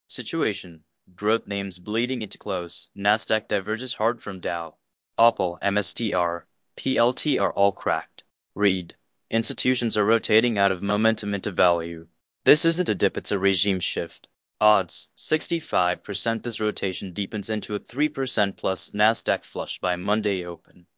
Situation. Growth names bleeding into close. Nasdaq diverges hard from Dow. Opal, MSTR, PLT are all cracked. Read. Institutions are rotating out of momentum into value. This isn't a dip, it's a regime shift. Odds, 65% this rotation deepens into a 3% plus Nasdaq flush by Monday open.